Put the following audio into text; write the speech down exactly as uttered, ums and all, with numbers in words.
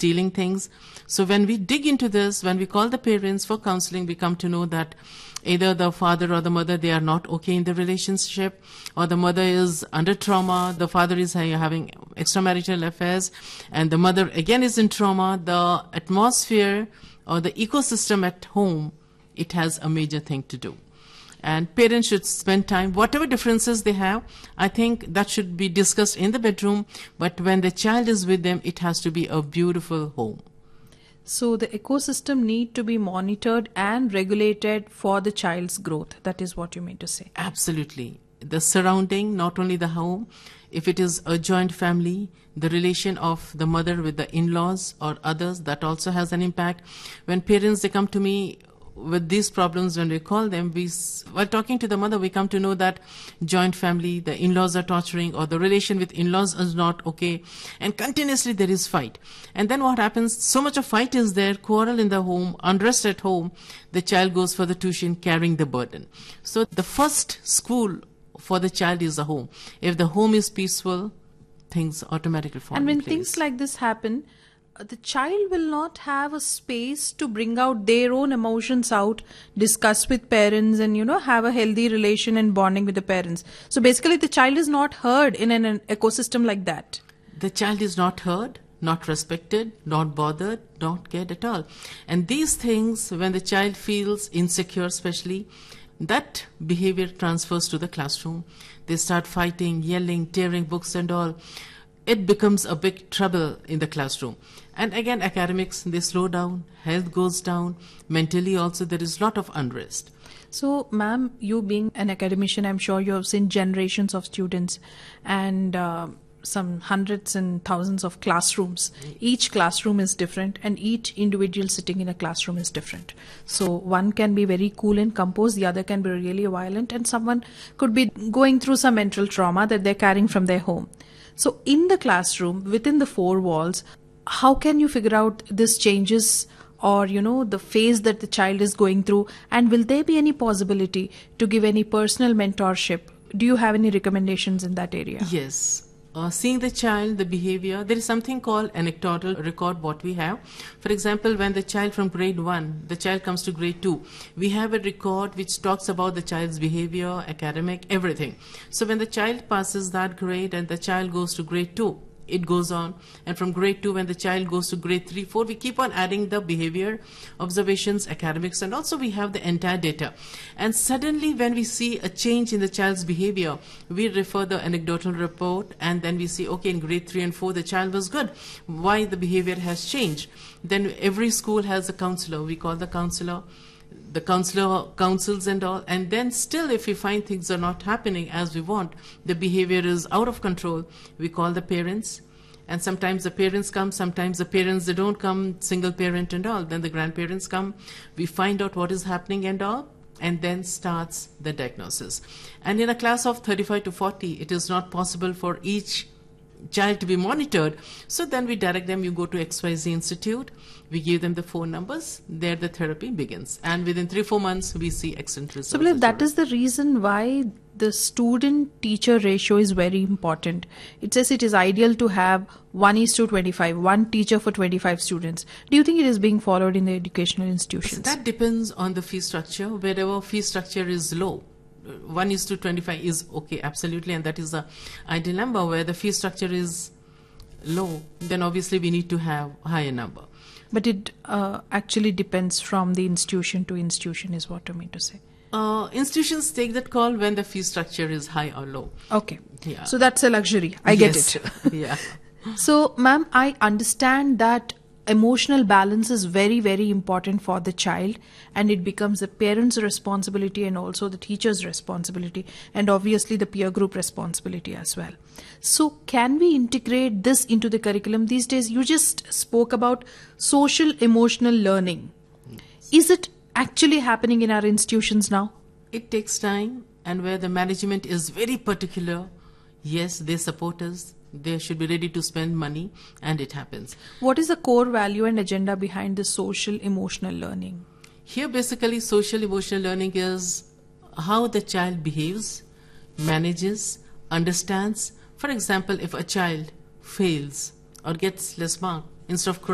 stealing things. So when we dig into this, when we call the parents for counseling, we come to know that either the father or the mother, they are not okay in the relationship, or the mother is under trauma, the father is having extramarital affairs, and the mother again is in trauma. The atmosphere or the ecosystem at home, it has a major thing to do. And parents should spend time, whatever differences they have, I think that should be discussed in the bedroom. But when the child is with them, it has to be a beautiful home. So the ecosystem need to be monitored and regulated for the child's growth. That is what you mean to say. Absolutely. The surrounding, not only the home, if it is a joint family, the relation of the mother with the in-laws or others, that also has an impact. When parents, they come to me with these problems, when we call them, we, while talking to the mother, we come to know that joint family, the in-laws are torturing, or the relation with in-laws is not okay, and continuously there is fight. And then what happens, so much of fight is there, quarrel in the home, unrest at home, the child goes for the tuition carrying the burden. So the first school for the child is the home. If the home is peaceful, things automatically fall And when in place. things like this happen, the child will not have a space to bring out their own emotions out, discuss with parents, and, you know, have a healthy relation and bonding with the parents. So basically the child is not heard in an, an ecosystem like that. The child is not heard, not respected, not bothered, not cared at all. And these things, when the child feels insecure especially, that behavior transfers to the classroom. They start fighting, yelling, tearing books and all. It becomes a big trouble in the classroom. And again, academics, they slow down, health goes down, mentally also there is a lot of unrest. So, ma'am, you being an academician, I'm sure you have seen generations of students and uh, some hundreds and thousands of classrooms. Each classroom is different and each individual sitting in a classroom is different. So one can be very cool and composed, the other can be really violent, and someone could be going through some mental trauma that they're carrying from their home. So in the classroom, within the four walls, how can you figure out these changes or, you know, the phase that the child is going through? And will there be any possibility to give any personal mentorship? Do you have any recommendations in that area? Yes. Uh, seeing the child, the behavior, there is something called anecdotal record what we have. For example, when the child from grade one, the child comes to grade two, we have a record which talks about the child's behavior, academic, everything. So when the child passes that grade and the child goes to grade two, it goes on. And from grade two, when the child goes to grade three, four, we keep on adding the behavior, observations, academics, and also we have the entire data. And suddenly when we see a change in the child's behavior, we refer the anecdotal report, and then we see, okay, in grade three and four, the child was good. Why the behavior has changed? Then every school has a counselor. We call the counselor. The counselor counsels and all, and then still if we find things are not happening as we want, the behavior is out of control, we call the parents. And sometimes the parents come, sometimes the parents, they don't come, single parent and all, then the grandparents come, we find out what is happening and all, and then starts the diagnosis. And in a class of thirty-five to forty, it is not possible for each child to be monitored. So then we direct them, you go to X Y Z Institute, we give them the phone numbers, there the therapy begins. And within three, four months, we see excellent results. So, believe that is the reason why the student-teacher ratio is very important. It says it is ideal to have one is to twenty-five, one teacher for twenty-five students. Do you think it is being followed in the educational institutions? That depends on the fee structure. Wherever fee structure is low, one is to twenty-five is okay, absolutely, and that is the ideal number. Where the fee structure is low, then obviously we need to have a higher number. But it uh, actually depends from the institution to institution is what I mean to say. Uh, institutions take that call when the fee structure is high or low. Okay. Yeah. So that's a luxury. I get Yes. it. Yeah. So, ma'am, I understand that emotional balance is very, very important for the child, and it becomes the parent's responsibility and also the teacher's responsibility, and obviously the peer group responsibility as well. So can we integrate this into the curriculum? These days you just spoke about social emotional learning. Is it actually happening in our institutions now? It takes time, and where the management is very particular, yes, they support us. They should be ready to spend money, and it happens. What is the core value and agenda behind the social emotional learning? Here basically social emotional learning is how the child behaves, manages, understands. For example, if a child fails or gets less mark, instead of